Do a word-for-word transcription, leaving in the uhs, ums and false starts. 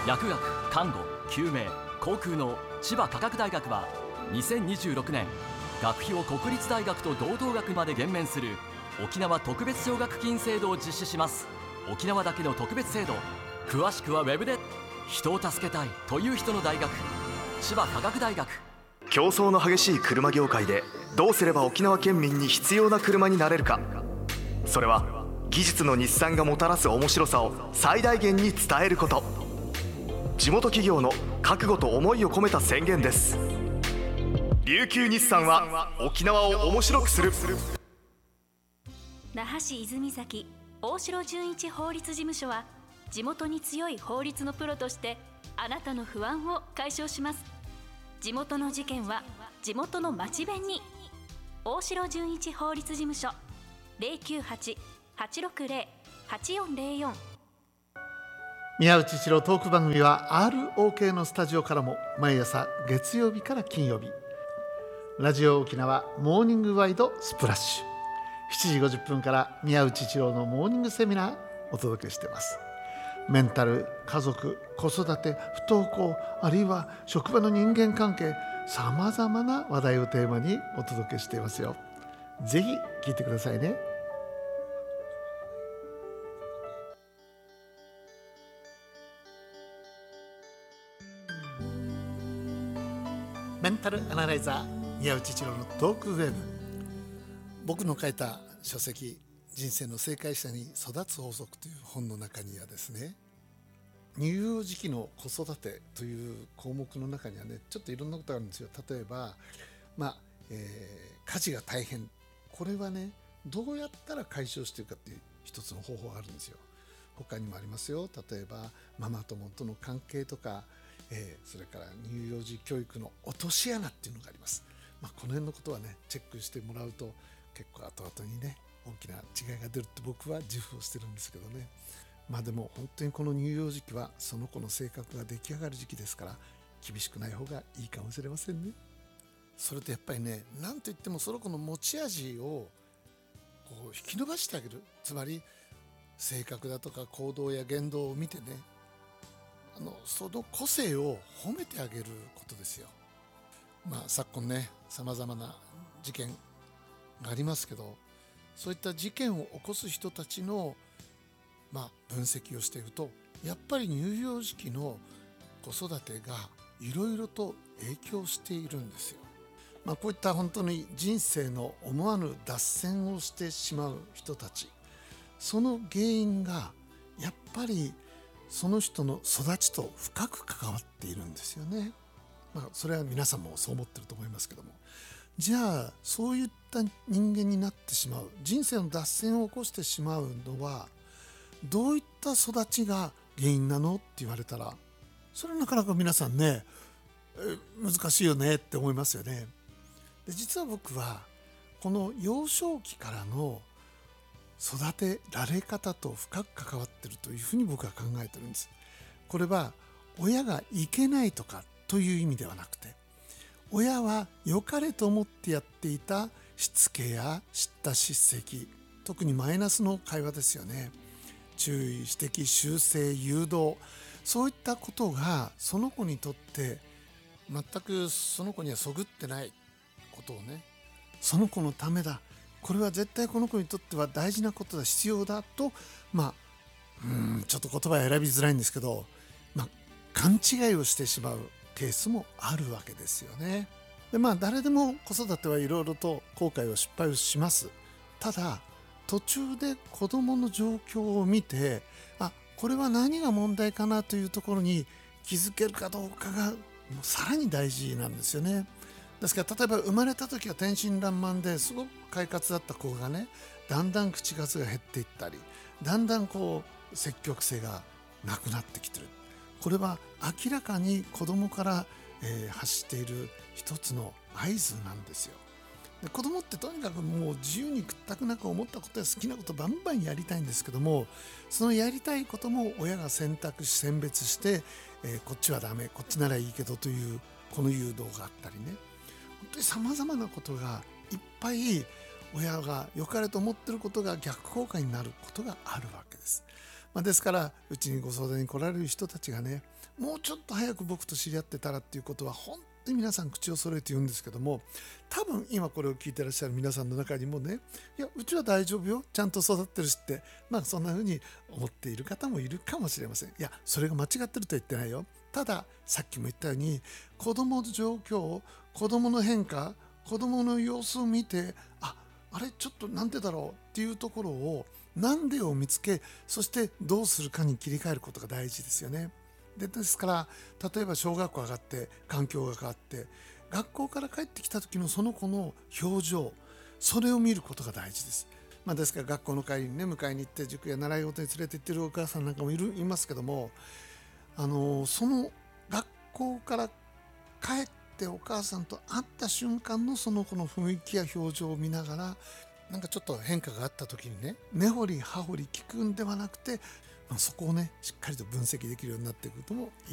薬学、看護、救命、航空の千葉科学大学はにせんにじゅうろくねん学費を国立大学と同等額まで減免する沖縄特別奨学金制度を実施します。沖縄だけの特別制度、詳しくはウェブで。人を助けたいという人の大学、千葉科学大学。 競争の激しい車業界でどうすれば沖縄県民に必要な車になれるか。それは技術の日産がもたらす面白さを最大限に伝えること。地元企業の覚悟と思いを込めた宣言です。琉球日産は沖縄を面白くする。 那覇市泉崎大城純一法律事務所は、地元に強い法律のプロとしてあなたの不安を解消します。地元の事件は地元の町弁に。大城純一法律事務所 ゼロきゅうはち はちろくゼロ はちよんゼロよん。 宮内一郎トーク番組は アールオーケー のスタジオからも毎朝月曜日から金曜日、ラジオ沖縄モーニングワイドスプラッシュしちじごじゅっぷんから宮内一郎のモーニングセミナーお届けしています。メンタル、家族、子育て、不登校、あるいは職場の人間関係、さまざまな話題をテーマにお届けしていますよ。ぜひ聞いてくださいね。メンタルアナライザー宮内一郎のトークウェブ。僕の書いた書籍、人生の正解者に育つ法則という本の中にはですね、乳幼児期の子育てという項目の中にはね、ちょっといろんなことがあるんですよ。例えば、まあえー、家事が大変、これはね、どうやったら解消していくかっていう一つの方法があるんですよ。他にもありますよ。例えばママ友との関係とか、えー、それから乳幼児教育の落とし穴っていうのがあります。まあ、この辺のことはね、チェックしてもらうと結構後々にね、大きな違いが出るって僕は自負をしてるんですけどね。まあでも本当にこの乳幼児期はその子の性格が出来上がる時期ですから、厳しくない方がいいかもしれませんね。それとやっぱりね、なんといってもその子の持ち味をこう引き伸ばしてあげる。つまり性格だとか行動や言動を見てね、あのその個性を褒めてあげることですよ。まあ昨今ね、さまざまな事件がありますけど、そういった事件を起こす人たちの、まあ、分析をしていると、やっぱり乳幼児期の子育てがいろいろと影響しているんですよ。まあ、こういった本当に人生の思わぬ脱線をしてしまう人たち、その原因がやっぱりその人の育ちと深く関わっているんですよね。まあ、それは皆さんもそう思ってると思いますけども、じゃあそういった人間になってしまう、人生の脱線を起こしてしまうのはどういった育ちが原因なのって言われたら、それはなかなか皆さんね、難しいよねって思いますよね。で、実は僕はこの幼少期からの育てられ方と深く関わっているというふうに僕は考えてるんです。これは親がいけないとかという意味ではなくて、親は良かれと思ってやっていたしつけや叱咤叱責、特にマイナスの会話ですよね。注意、指摘、修正、誘導、そういったことがその子にとって全くその子にはそぐってないことをね、その子のためだ、これは絶対この子にとっては大事なことだ、必要だと、まあうーんちょっと言葉選びづらいんですけど、まあ勘違いをしてしまうケースもあるわけですよね。で、まあ誰でも子育てはいろいろと後悔を失敗をします。ただ途中で子どもの状況を見て、あ、これは何が問題かなというところに気づけるかどうかがもうさらに大事なんですよね。ですから例えば生まれた時は天真爛漫ですごく快活だった子がね、だんだん口数が減っていったり、だんだんこう積極性がなくなってきてる。これは明らかに子供から、えー、発している一つの合図なんですよ。で、子供ってとにかくもう自由に屈託なく思ったことや好きなことバンバンやりたいんですけども、そのやりたいことも親が選択し選別して、えー、こっちはダメ、こっちならいいけどというこの誘導があったりね、本当にさまざまなことがいっぱい親が良かれと思っていることが逆効果になることがあるわけです。 まあ、ですからうちにご相談に来られる人たちがね、もうちょっと早く僕と知り合ってたらっていうことは本当に皆さん口を揃えて言うんですけども、多分今これを聞いてらっしゃる皆さんの中にもね、いやうちは大丈夫よ、ちゃんと育ってるしって、まあそんな風に思っている方もいるかもしれません。いやそれが間違ってるとは言ってないよ。たださっきも言ったように、子供の状況、子供の変化、子供の様子を見て、ああれちょっとなんでだろうっていうところを、なんでを見つけ、そしてどうするかに切り替えることが大事ですよね。でですから例えば小学校上がって環境が変わって、学校から帰ってきた時のその子の表情、それを見ることが大事です。まあ、ですから学校の帰りにね、迎えに行って塾や習い事に連れて行ってるお母さんなんかもいるいますけども、あのその学校から帰ってお母さんと会った瞬間のその子の雰囲気や表情を見ながら、なんかちょっと変化があった時にね、根掘り葉掘り聞くんではなくて、まあ、そこをねしっかりと分析できるようになっていくこともいい